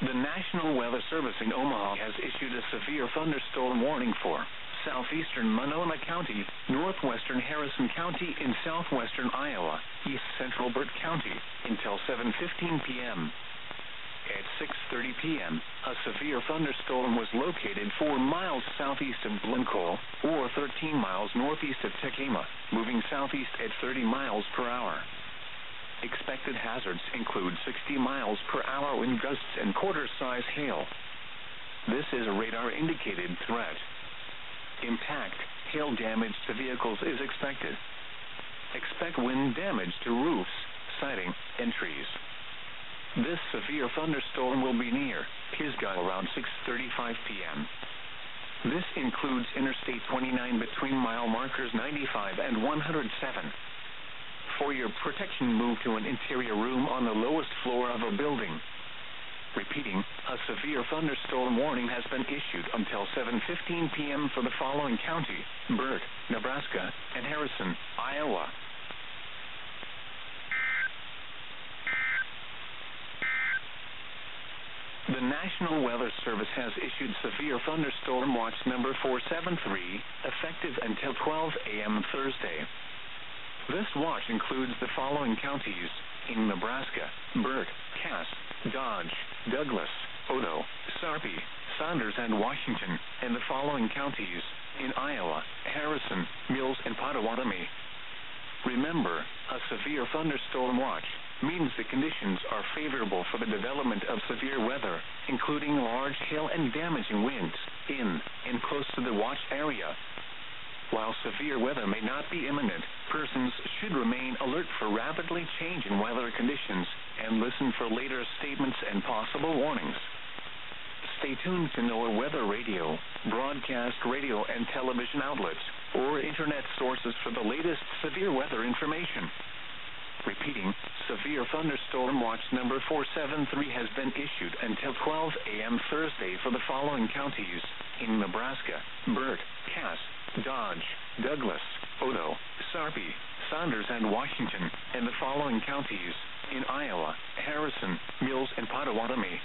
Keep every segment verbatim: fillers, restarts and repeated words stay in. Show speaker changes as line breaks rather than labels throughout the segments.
The National Weather Service in Omaha has issued a severe thunderstorm warning for southeastern Monona County, northwestern Harrison County in southwestern Iowa, east central Burt County, until seven fifteen p.m. At six thirty p.m., a severe thunderstorm was located four miles southeast of Glencoe, or thirteen miles northeast of Tekema, moving southeast at thirty miles per hour. Expected hazards include sixty miles per hour wind gusts and quarter-size hail. This is a radar-indicated threat. Impact, hail damage to vehicles is expected. Expect wind damage to roofs, siding, and trees. This severe thunderstorm will be near Pisgah around six thirty-five p.m. This includes Interstate twenty-nine between mile markers ninety-five and one hundred seven. For your protection, move to an interior room on the lowest floor of a building. Repeating, a severe thunderstorm warning has been issued until seven fifteen p.m. for the following county: Burt, Nebraska, and Harrison, Iowa. The National Weather Service has issued severe thunderstorm watch number four seven three, effective until twelve a.m. Thursday. This watch includes the following counties in Nebraska: Burt, Cass, Dodge, Douglas, Odo, Sarpy, Saunders, and Washington, and the following counties in Iowa: Harrison, Mills, and Pottawatomie. Remember, a severe thunderstorm watch means the conditions are favorable for the development of severe weather, including large hail and damaging winds in and close to the watch area. While severe weather may not be imminent, persons should remain alert for rapidly changing weather conditions and listen for later statements and possible warnings. Stay tuned to NOAA Weather Radio, broadcast radio and television outlets, or internet sources for the latest severe weather information. Repeating, severe thunderstorm watch number four seven three has been issued until twelve a.m. Thursday for the following counties in Nebraska: Burt, Cass, Dodge, Douglas, Odo, Sarpy, Saunders, and Washington, and the following counties in Iowa: Harrison, Mills, and Pottawatomie.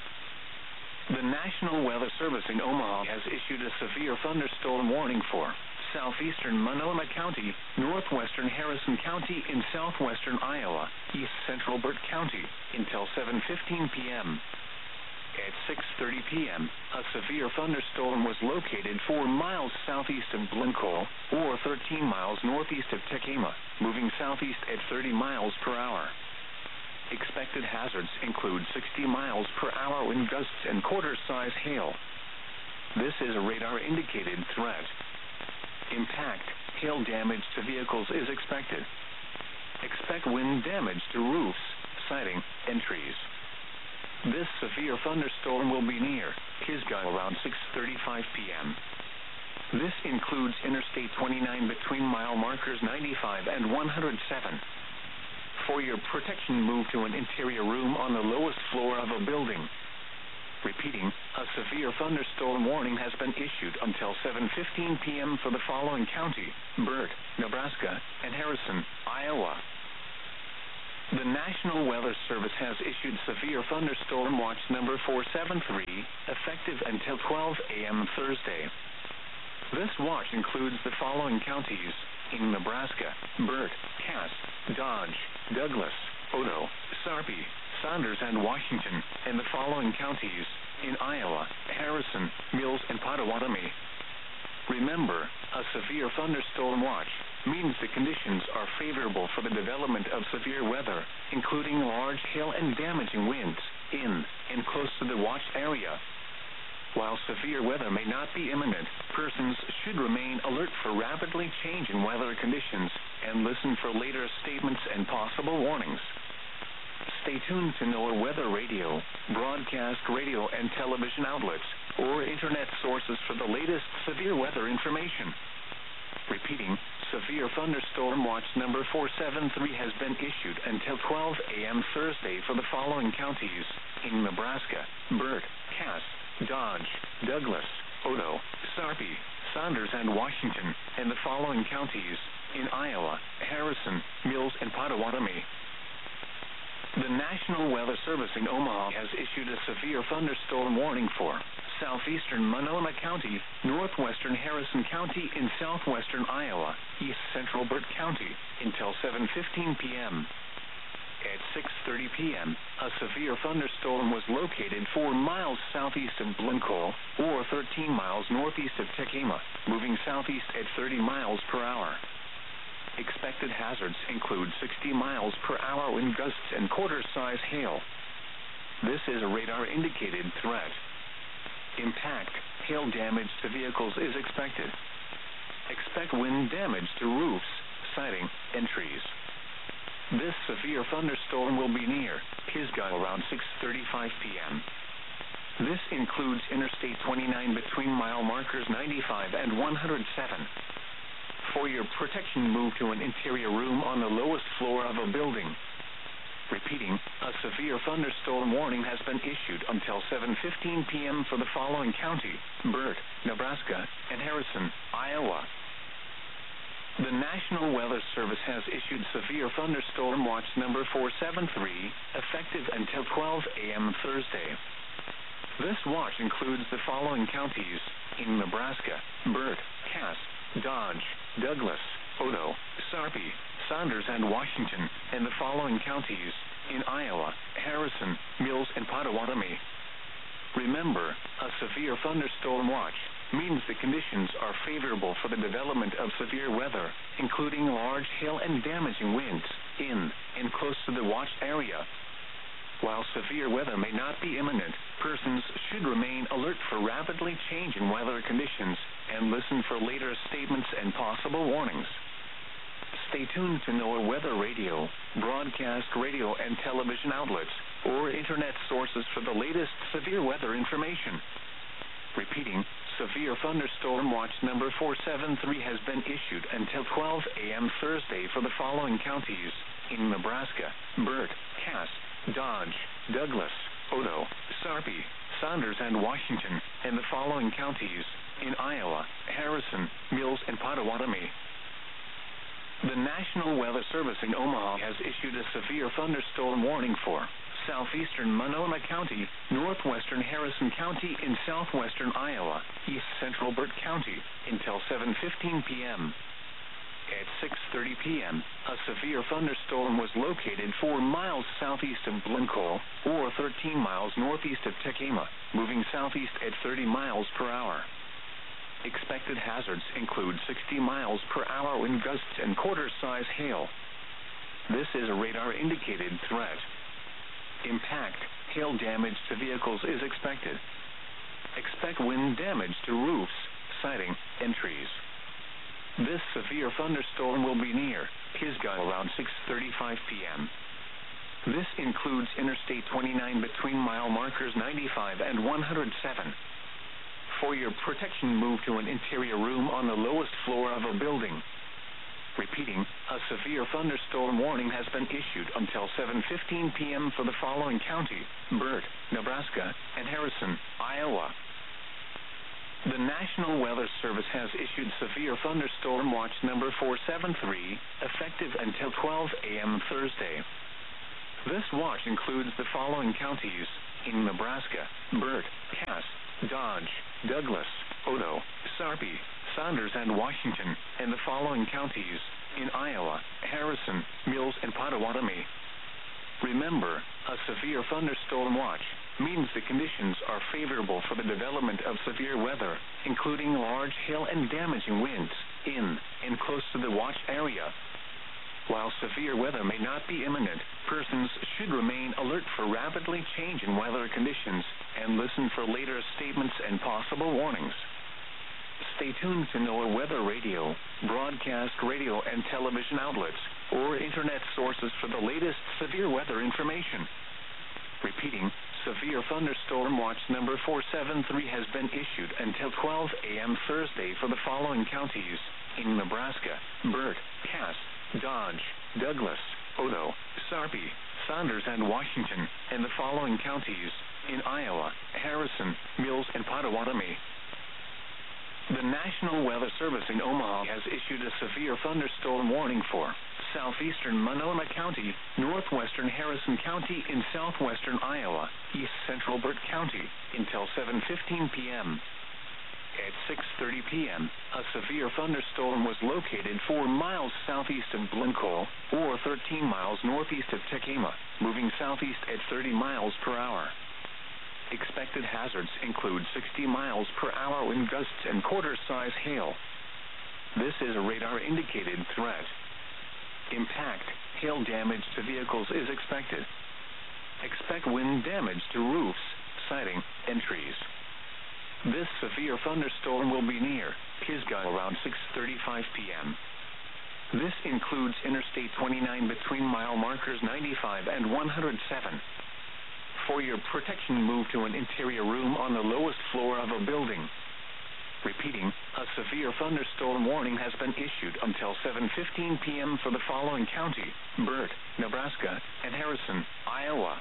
The National Weather Service in Omaha has issued a severe thunderstorm warning for southeastern Monona County, northwestern Harrison County in southwestern Iowa, east central Burt County, until seven fifteen p.m. At six thirty p.m., a severe thunderstorm was located four miles southeast of Glencoe, or thirteen miles northeast of Tekema, moving southeast at thirty miles per hour. Expected hazards include sixty miles per hour wind gusts and quarter-size hail. This is a radar-indicated threat. Impact, hail damage to vehicles is expected. Expect wind damage to roofs, siding, and trees. This severe thunderstorm will be near Pisgah around six thirty-five p.m. This includes Interstate twenty-nine between mile markers ninety-five and one hundred seven. For your protection, move to an interior room on the lowest floor of a building. Repeating, a severe thunderstorm warning has been issued until seven fifteen p.m. for the following county: Burt, Nebraska, and Harrison, Iowa. The National Weather Service has issued severe thunderstorm watch number four seven three, effective until twelve a.m. Thursday. This watch includes the following counties in Nebraska: Burt, Cass, Dodge, Douglas, Odo, Sarpy, Saunders, and Washington, and the following counties in Iowa: Harrison, Mills, and Pottawatomie. Remember, a severe thunderstorm watch means the conditions are favorable for the development of severe weather, including large hail and damaging winds in and close to the watch area. While severe weather may not be imminent, persons should remain alert for rapidly changing weather conditions and listen for later statements and possible warnings. Stay tuned to NOAA Weather Radio, broadcast radio and television outlets, or internet sources for the latest severe weather information. Repeating, severe thunderstorm watch number four seven three has been issued until twelve a.m. Thursday for the following counties in Nebraska: Burt, Cass, Dodge, Douglas, Odo, Sarpy, Saunders, and Washington, and the following counties in Iowa: Harrison, Mills, and Pottawatomie. The National Weather Service in Omaha has issued a severe thunderstorm warning for southeastern Monona County, northwestern Harrison County in southwestern Iowa, east central Burt County, until seven fifteen p.m. At six thirty p.m., a severe thunderstorm was located four miles southeast of Blencoe, or thirteen miles northeast of Tekema, moving southeast at thirty miles per hour. Expected hazards include sixty miles per hour wind gusts and quarter-size hail. This is a radar-indicated threat. Impact, hail damage to vehicles is expected. Expect wind damage to roofs, siding, and trees. This severe thunderstorm will be near Pisgah around six thirty-five p.m. This includes Interstate twenty-nine between mile markers ninety-five and one hundred seven. For your protection, move to an interior room on the lowest floor of a building. Repeating, a severe thunderstorm warning has been issued until seven fifteen p.m. for the following county: Burt, Nebraska, and Harrison, Iowa. The National Weather Service has issued severe thunderstorm watch number four seven three, effective until twelve a.m. Thursday. This watch includes the following counties in Nebraska: Burt, Cass, Dodge, Douglas, Odo, Sarpy, Saunders, and Washington, and the following counties in Iowa: Harrison, Mills, and Potawatomi. Remember, a severe thunderstorm watch means the conditions are favorable for the development of severe weather, including large hail and damaging winds in and close to the watched area. While severe weather may not be imminent, persons should remain alert for rapidly changing weather conditions and listen for later statements and possible warnings. Stay tuned to NOAA Weather Radio, broadcast radio and television outlets, or internet sources for the latest severe weather information. Repeating, severe thunderstorm watch number four seven three has been issued until twelve a.m. Thursday for the following counties in Nebraska: Burt, Cass, Dodge, Douglas, Odo, Sarpy, Saunders, and Washington, and the following counties in Iowa: Harrison, Mills, and Potawatomi. The National Weather Service in Omaha has issued a severe thunderstorm warning for southeastern Monona County, northwestern Harrison County in southwestern Iowa, east central Burt County, until seven fifteen p.m. At six thirty p.m., a severe thunderstorm was located four miles southeast of Blencoe, or thirteen miles northeast of Tekema, moving southeast at thirty miles per hour. Expected hazards include sixty miles per hour wind gusts and quarter-size hail. This is a radar-indicated threat. Impact, hail damage to vehicles is expected. Expect wind damage to roofs, siding, and trees. This severe thunderstorm will be near Pisgah around six thirty-five p.m. This includes Interstate twenty-nine between mile markers ninety-five and one hundred seven. For your protection, move to an interior room on the lowest floor of a building. Repeating, a severe thunderstorm warning has been issued until seven fifteen p.m. for the following county: Burt, Nebraska, and Harrison, Iowa. The National Weather Service has issued severe thunderstorm watch number four seven three, effective until twelve a.m. Thursday. This watch includes the following counties in Nebraska: Burt, Cass, Dodge, Douglas, Odo, Sarpy, Saunders, and Washington, and the following counties in Iowa: Harrison, Mills, and Potawatomi. Remember, a severe thunderstorm watch means the conditions are favorable for the development of severe weather, including large hail and damaging winds in and close to the watched area. While severe weather may not be imminent, persons should remain alert for rapidly changing weather conditions and listen for later statements and possible warnings. Stay tuned to NOAA Weather Radio, broadcast radio and television outlets, or internet sources for the latest severe weather information. Repeating, severe thunderstorm watch number four seven three has been issued until twelve a.m. Thursday for the following counties in Nebraska: Burt, Cass, Dodge, Douglas, Odo, Sarpy, Saunders, and Washington, and the following counties in Iowa: Harrison, Mills, and Potawatomi. The National Weather Service in Omaha has issued a severe thunderstorm warning for southeastern Monona County, northwestern Harrison County in southwestern Iowa, east central Burt County, until seven fifteen p.m. At six thirty p.m., a severe thunderstorm was located four miles southeast of Blincoe, or thirteen miles northeast of Tekema, moving southeast at thirty miles per hour. Expected hazards include sixty miles per hour wind gusts and quarter-size hail. This is a radar-indicated threat. Impact, hail damage to vehicles is expected. Expect wind damage to roofs, siding, and trees. This severe thunderstorm will be near Pisgah around six thirty-five p.m. This includes Interstate twenty-nine between mile markers ninety-five and one hundred seven. For your protection, move to an interior room on the lowest floor of a building. Repeating, a severe thunderstorm warning has been issued until seven fifteen p.m. for the following county: Burt, Nebraska, and Harrison, Iowa.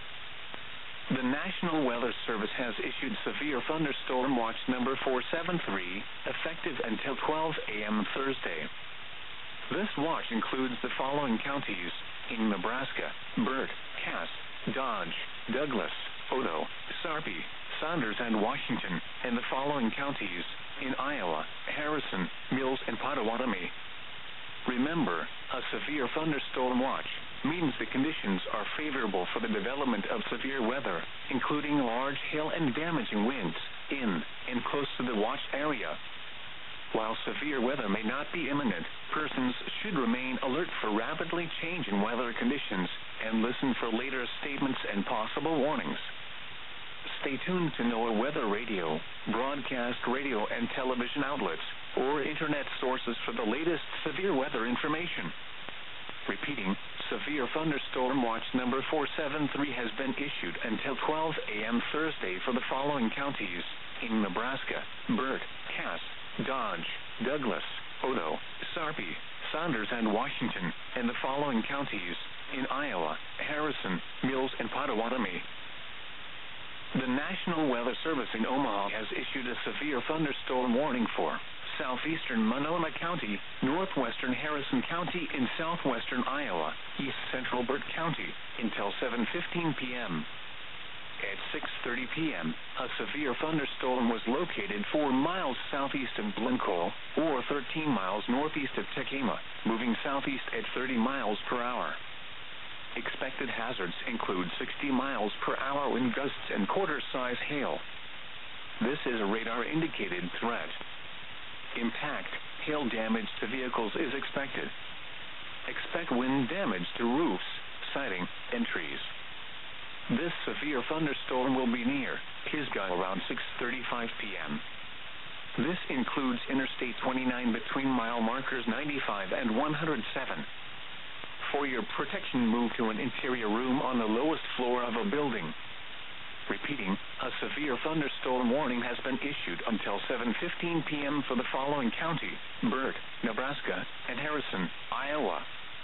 The National Weather Service has issued severe thunderstorm watch number four seven three, effective until twelve a.m. Thursday. This watch includes the following counties in Nebraska: Burt, Cass, Dodge, Douglas, Odo, Sarpy, Saunders, and Washington, and the following counties in Iowa: Harrison, Mills, and Potawatomi. Remember, a severe thunderstorm watch means the conditions are favorable for the development of severe weather, including large hail and damaging winds in and close to the watch area. While severe weather may not be imminent, persons should remain alert for rapidly changing weather conditions and listen for later statements and possible warnings. Stay tuned to NOAA Weather Radio, broadcast radio and television outlets, or internet sources for the latest severe weather information. Repeating, severe thunderstorm watch number four seven three has been issued until twelve a.m. Thursday for the following counties in Nebraska: Burt, Cass, Dodge, Douglas, Odo, Sarpy, Saunders, and Washington, and the following counties in Iowa: Harrison, Mills, and Potawatomi. The National Weather Service in Omaha has issued a severe thunderstorm warning for southeastern Monona County, northwestern Harrison County in southwestern Iowa, east central Burt County, until seven fifteen p.m. At six thirty p.m., a severe thunderstorm was located four miles southeast of Blincoe, or thirteen miles northeast of Tekema, moving southeast at thirty miles per hour. Expected hazards include sixty miles per hour wind gusts and quarter-size hail. This is a radar-indicated threat. Impact, hail damage to vehicles is expected. Expect wind damage to roofs, siding, and trees. This severe thunderstorm will be near Pisgah around six thirty-five p.m. This includes Interstate twenty-nine between mile markers ninety-five and one hundred seven. For your protection, move to an interior room on the lowest floor of a building. Repeating, a severe thunderstorm warning has been issued until seven fifteen p.m. for the following county: Burt, Nebraska, and Harrison, Iowa.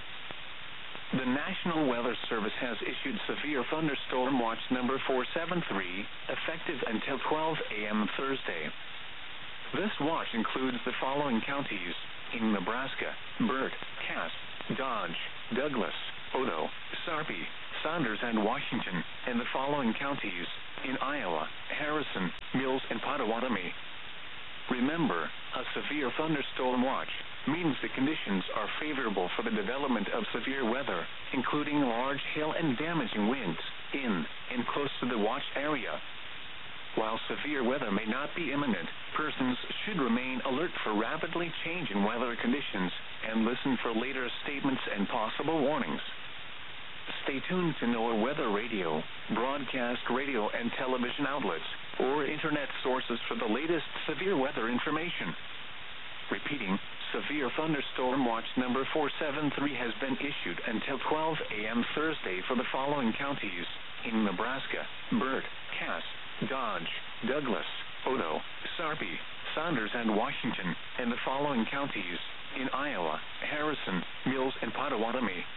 The National Weather Service has issued severe thunderstorm watch number four seven three, effective until twelve a.m. Thursday. This watch includes the following counties in Nebraska: Burt, Cass, Dodge, Douglas, Odo, Sarpy, Saunders, and Washington, and the following counties in Iowa: Harrison, Mills, and Potawatomi. Remember, a severe thunderstorm watch means the conditions are favorable for the development of severe weather, including large hail and damaging winds in and close to the watch area. While severe weather may not be imminent, persons should remain alert for rapidly changing weather conditions and listen for later statements and possible warnings. Stay tuned to NOAA Weather Radio, broadcast radio and television outlets, or internet sources for the latest severe weather information. Repeating, severe thunderstorm watch number four seven three has been issued until twelve a.m. Thursday for the following counties in Nebraska: Burt, Cass, Dodge, Douglas, Odo, Sarpy, Saunders, and Washington, and the following counties in Iowa: Harrison, Mills, and Potawatomi.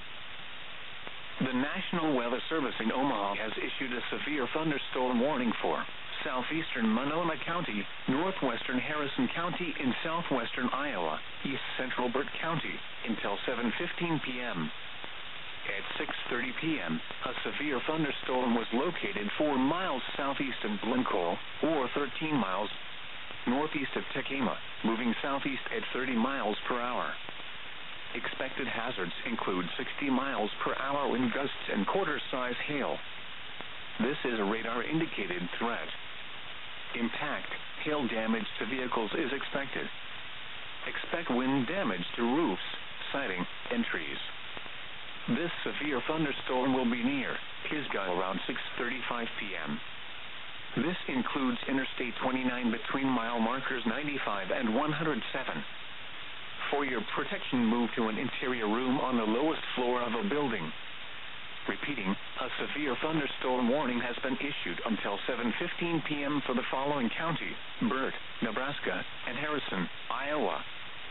The National Weather Service in Omaha has issued a severe thunderstorm warning for southeastern Monona County, northwestern Harrison County in southwestern Iowa, east central Burt County, until seven fifteen p.m. At six thirty p.m., a severe thunderstorm was located four miles southeast of Blincoe, or thirteen miles northeast of Tekema, moving southeast at thirty miles per hour. Expected hazards include sixty miles per hour wind gusts and quarter-size hail. This is a radar-indicated threat. Impact, hail damage to vehicles is expected. Expect wind damage to roofs, siding, and trees. This severe thunderstorm will be near Pisgah around six thirty-five p.m. This includes Interstate twenty-nine between mile markers ninety-five and one hundred seven. For your protection, move to an interior room on the lowest floor of a building. Repeating, a severe thunderstorm warning has been issued until seven fifteen p.m. for the following county: Burt, Nebraska, and Harrison, Iowa.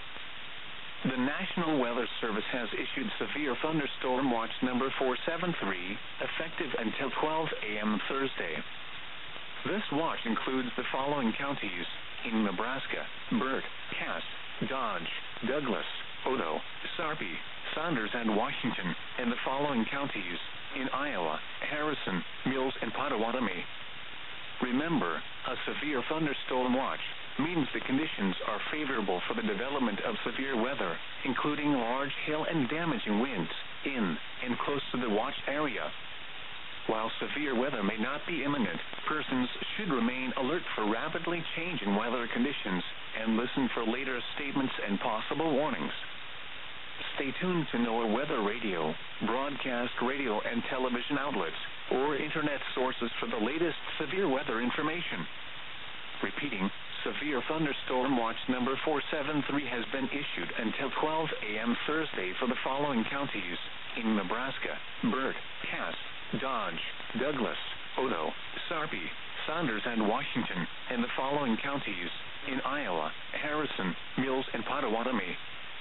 The National Weather Service has issued Severe Thunderstorm Watch number four seven three, effective until twelve a.m. Thursday. This watch includes the following counties in Nebraska: Burt, Cass, Dodge, Douglas, Odo, Sarpy, Saunders, and Washington, and the following counties in Iowa: Harrison, Mills, and Potawatomi. Remember, a severe thunderstorm watch means the conditions are favorable for the development of severe weather, including large hail and damaging winds in and close to the watch area. While severe weather may not be imminent, persons should remain alert for rapidly changing weather conditions and listen for later statements and possible warnings. Stay tuned to NOAA Weather Radio, broadcast radio and television outlets, or internet sources for the latest severe weather information. Repeating, Severe Thunderstorm Watch number four seven three has been issued until twelve a.m. Thursday for the following counties in Nebraska: Burt, Cass, Dodge, Douglas, Odo, Sarpy, Saunders, and Washington, and the following counties in Iowa: Harrison, Mills, and Potawatomi.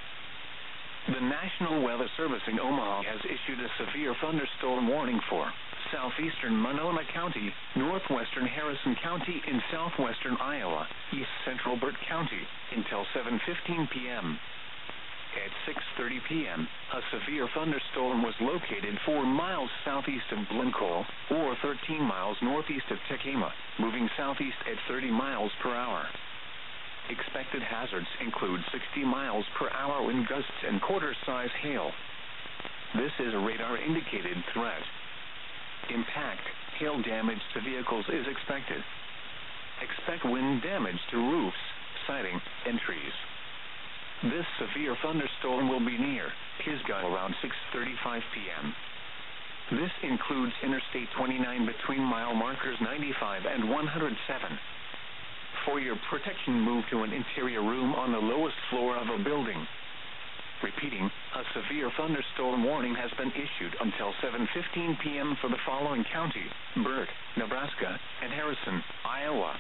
The National Weather Service in Omaha has issued a severe thunderstorm warning for southeastern Monona County, northwestern Harrison County in southwestern Iowa, east central Burt County, until seven fifteen p.m. At six thirty p.m., a severe thunderstorm was located four miles southeast of Blincoe, or thirteen miles northeast of Tekema, moving southeast at thirty miles per hour. Expected hazards include sixty miles per hour wind gusts and quarter-size hail. This is a radar-indicated threat. Impact, hail damage to vehicles is expected. Expect wind damage to roofs, siding, and trees. This severe thunderstorm will be near Pisgah around six thirty-five p.m. This includes Interstate twenty-nine between mile markers ninety-five and one hundred seven. For your protection, move to an interior room on the lowest floor of a building. Repeating, a severe thunderstorm warning has been issued until seven fifteen p.m. for the following county: Burt, Nebraska, and Harrison, Iowa.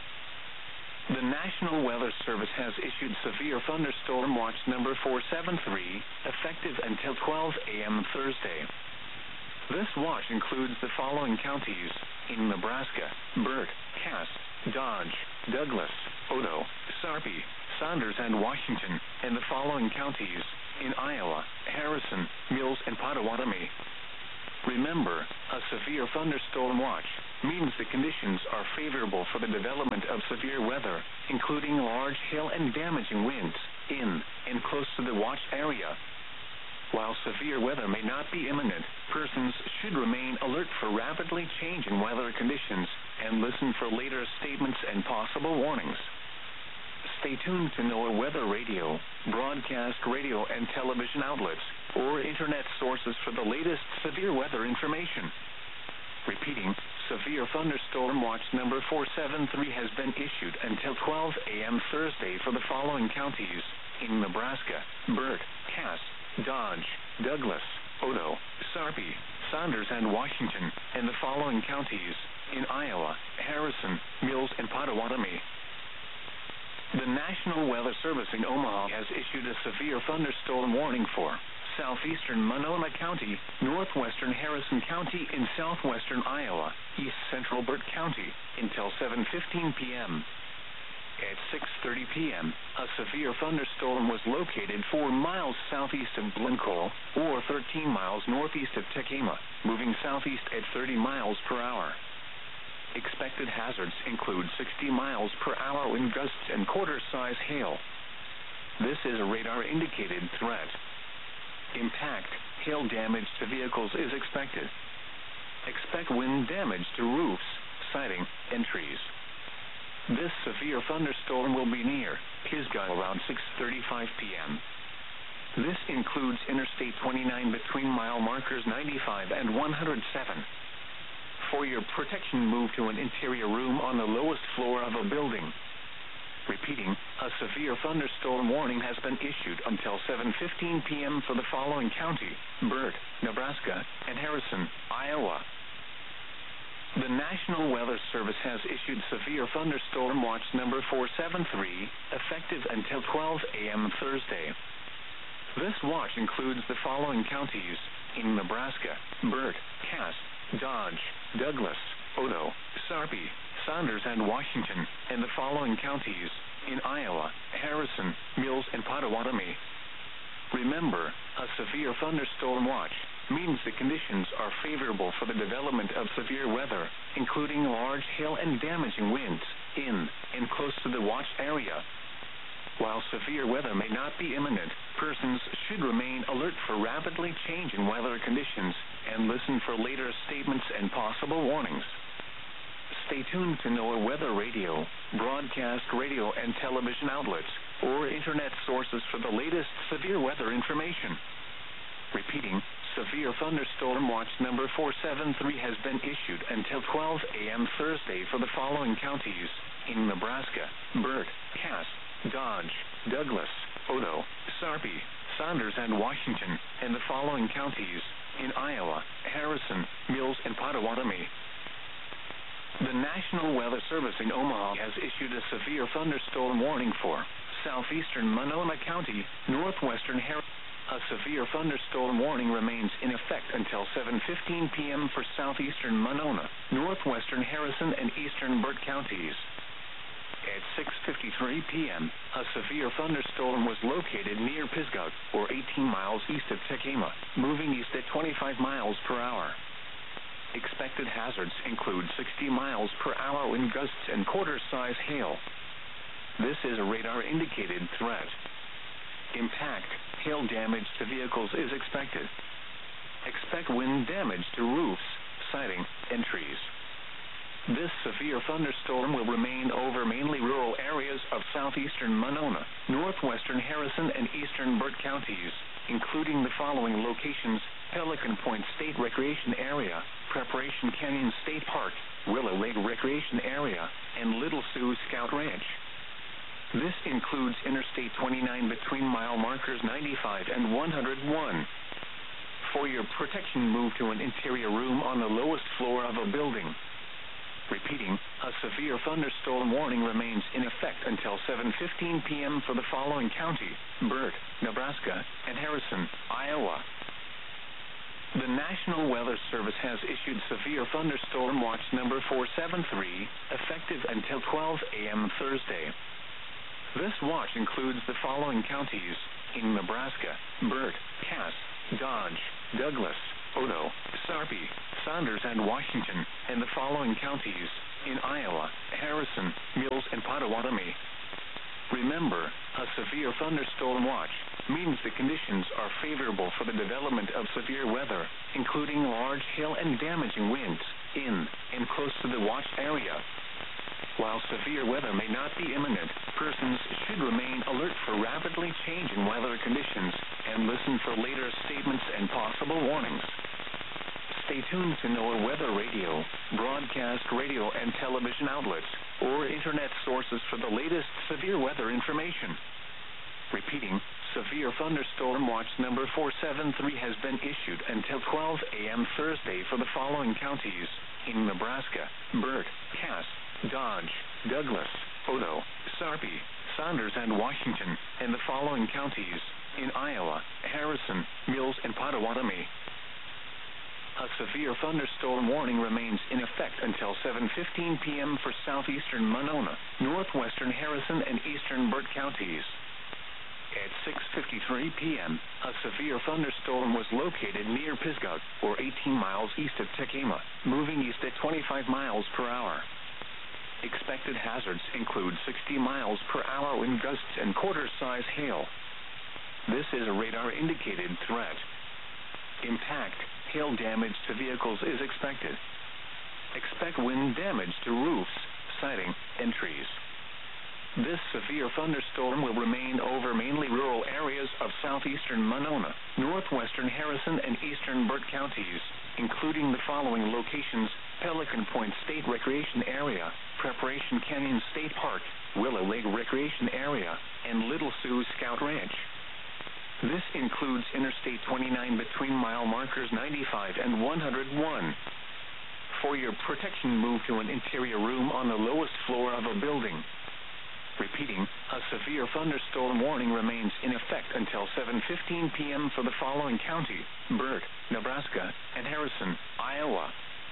The National Weather Service has issued Severe Thunderstorm Watch number four seven three, effective until twelve a.m. Thursday. This watch includes the following counties in Nebraska: Burt, Cass, Dodge, Douglas, Odo, Sarpy, Saunders, and Washington, and the following counties in Iowa: Harrison, Mills, and Potawatomi. Remember, a severe thunderstorm watch means the conditions are favorable for the development of severe weather, including large hail and damaging winds in and close to the watch area. While severe weather may not be imminent, persons should remain alert for rapidly changing weather conditions and listen for later statements and possible warnings. Stay tuned to NOAA Weather Radio, broadcast radio and television outlets, or internet sources for the latest severe weather information. Repeating, Severe Thunderstorm Watch number four seven three has been issued until twelve a.m. Thursday for the following counties in Nebraska: Burt, Cass, Dodge, Douglas, Odo, Sarpy, Saunders, and Washington, and the following counties in Iowa: Harrison, Mills, and Potawatomi. The National Weather Service in Omaha has issued a severe thunderstorm warning for southeastern Monona County, northwestern Harrison County in southwestern Iowa, east central Burt County until seven fifteen p.m. At six thirty p.m., a severe thunderstorm was located four miles southeast of Glencoe, or thirteen miles northeast of Tekema, moving southeast at thirty miles per hour. Expected hazards include sixty miles per hour wind gusts and quarter-size hail. This is a radar-indicated threat. Impact, hail damage to vehicles is expected. Expect wind damage to roofs, siding, and trees. This severe thunderstorm will be near Pisgah around six thirty-five p.m. This includes Interstate twenty-nine between mile markers ninety-five and one hundred seven. For your protection, move to an interior room on the lowest floor of a building. Repeating, a severe thunderstorm warning has been issued until seven fifteen p.m. for the following county: Burt, Nebraska, and Harrison, Iowa. The National Weather Service has issued severe thunderstorm watch number four seven three, effective until twelve a.m. Thursday. This watch includes the following counties in Nebraska: Burt, Cass, Dodge, Douglas, Odo, Sarpy, Saunders, and Washington, and the following counties in Iowa: Harrison, Mills, and Potawatomi. Remember, a severe thunderstorm watch means the conditions are favorable for the development of severe weather, including large hail and damaging winds in and close to the watch area. While severe weather may not be imminent, persons should remain alert for rapidly changing weather conditions and listen for later statements and possible warnings. Stay tuned to NOAA Weather Radio, broadcast radio and television outlets, or internet sources for the latest severe weather information. Repeating, severe thunderstorm watch number four seven three has been issued until twelve a.m. Thursday for the following counties in Nebraska: Burt, Cass, Dodge, Douglas, Odo, Sarpy, Saunders, and Washington, and the following counties in Iowa: Harrison, Mills, and Potawatomi. The National Weather Service in Omaha has issued a severe thunderstorm warning for southeastern Monona County, northwestern Harrison. A severe thunderstorm warning remains in effect until seven fifteen p.m. for southeastern Monona, northwestern Harrison, and eastern Burt counties. At six fifty-three p.m., a severe thunderstorm was located near Pisgah, or eighteen miles east of Tekema, moving east at twenty-five miles per hour. Expected hazards include sixty miles per hour wind gusts and quarter-size hail. This is a radar-indicated threat. Impact, hail damage to vehicles is expected. Expect wind damage to roofs, siding, and trees. This severe thunderstorm will remain over mainly rural areas of southeastern Monona, northwestern Harrison, and eastern Burt counties, including the following locations: Pelican Point State Recreation Area, Preparation Canyon State Park, Willow Lake Recreation Area, and Little Sioux Scout Ranch. This includes Interstate twenty-nine between mile markers ninety-five and one hundred one. For your protection, move to an interior room on the lowest floor of a building. Repeating, a severe thunderstorm warning remains in effect until seven fifteen p.m. for the following county: Burt, Nebraska, and Harrison, Iowa. The National Weather Service has issued severe thunderstorm watch number four seven three, effective until twelve a.m. Thursday. This watch includes the following counties in Nebraska: Burt, Cass, Dodge, Douglas, Odo, Sarpy, Saunders, and Washington, and the following counties in Iowa: Harrison, Mills, and Potawatomi. Remember, a severe thunderstorm watch means the conditions are favorable for the development of severe weather, including large hail and damaging winds in and close to the watch area. While severe weather may not be imminent, persons should remain alert for rapidly changing weather conditions and listen for later statements and possible warnings. Stay tuned to NOAA Weather Radio, broadcast radio and television outlets, or internet sources for the latest severe weather information. Repeating, severe thunderstorm watch number four seven three has been issued until twelve a.m. Thursday for the following counties in Nebraska: Burt, Cass, Dodge, Douglas, Odo, Sarpy, Saunders, and Washington, and the following counties in Iowa: Harrison, Mills, and Potawatomi. A severe thunderstorm warning remains in effect until seven fifteen p.m. for southeastern Monona, northwestern Harrison, and eastern Burt counties. At six fifty-three p.m., a severe thunderstorm was located near Pisgah, or eighteen miles east of Tekema, moving east at twenty-five miles per hour. Expected hazards include sixty miles per hour wind gusts and quarter-size hail. This is a radar-indicated threat. Impact, hail damage to vehicles is expected. Expect wind damage to roofs, siding, and trees. This severe thunderstorm will remain over mainly rural areas of southeastern Monona, northwestern Harrison, and eastern Burt counties, including the following locations: Pelican Point State Recreation Area, Preparation Canyon State Park, Willow Lake Recreation Area, and Little Sioux Scout Ranch. This includes Interstate twenty-nine between mile markers ninety-five and one hundred one. For your protection, move to an interior room on the lowest floor of a building. Repeating, a severe thunderstorm warning remains in effect until seven fifteen p.m. for the following county: Burt, Nebraska, and Harrison, Iowa.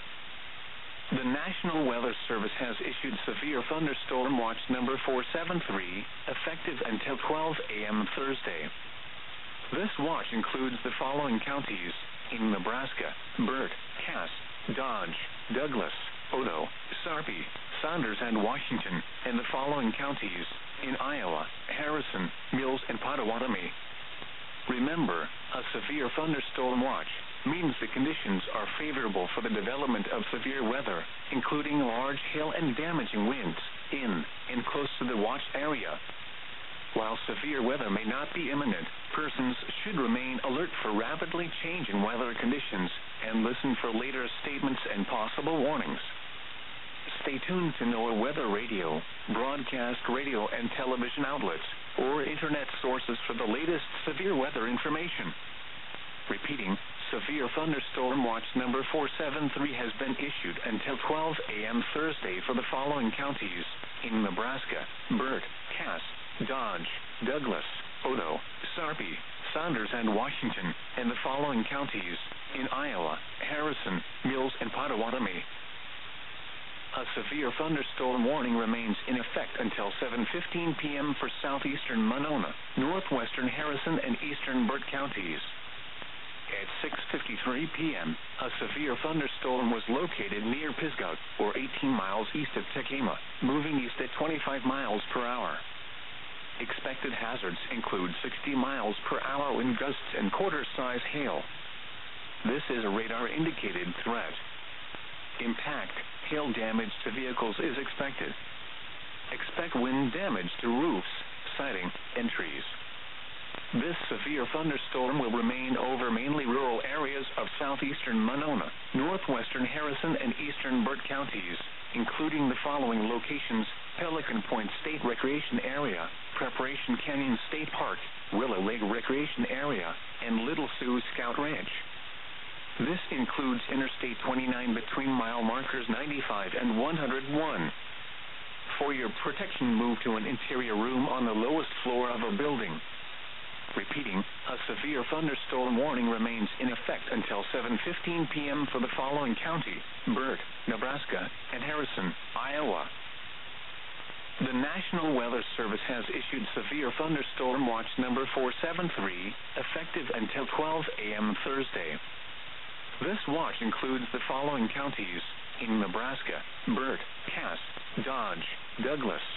The National Weather Service has issued severe thunderstorm watch number four seven three, effective until twelve a.m. Thursday. This watch includes the following counties: in Nebraska: Burt, Cass, Dodge, Douglas, Odo, Sarpy, Saunders, and Washington, and the following counties: in Iowa: Harrison, Mills, and Potawatomi. Remember, a severe thunderstorm watch means the conditions are favorable for the development of severe weather, including large hail and damaging winds, in and close to the watched area. While severe weather may not be imminent, persons should remain alert for rapidly changing weather conditions and listen for later statements and possible warnings. Stay tuned to NOAA Weather Radio, broadcast radio and television outlets, or internet sources for the latest severe weather information. Repeating, severe thunderstorm watch number four seven three has been issued until twelve a.m. Thursday for the following counties: in Nebraska: Burt, Cass, Dodge, Douglas, Odo, Sarpy, Saunders, and Washington, and the following counties: in Iowa: Harrison, Mills, and Potawatomi. A severe thunderstorm warning remains in effect until seven fifteen p.m. for southeastern Monona, northwestern Harrison, and eastern Burt counties. At six fifty-three p.m., a severe thunderstorm was located near Pisgah, or eighteen miles east of Tekema, moving east at twenty-five miles per hour. Expected hazards include sixty miles per hour wind gusts and quarter-size hail. This is a radar-indicated threat. Impact, hail damage to vehicles is expected. Expect wind damage to roofs, siding, and trees. This severe thunderstorm will remain over mainly rural areas of southeastern Monona, northwestern Harrison, and eastern Burt counties, including the following locations: Pelican Point State Recreation Area, Preparation Canyon State Park, Willow Lake Recreation Area, and Little Sioux Scout Ranch. This includes Interstate twenty-nine between mile markers ninety-five and one hundred one. For your protection, move to an interior room on the lowest floor of a building. Repeating, a severe thunderstorm warning remains in effect until seven fifteen p.m. for the following county: Burt, Nebraska, and Harrison, Iowa. The National Weather Service has issued severe thunderstorm watch number four seven three, effective until twelve a.m. Thursday. This watch includes the following counties: in Nebraska: Burt, Cass, Dodge, Douglas,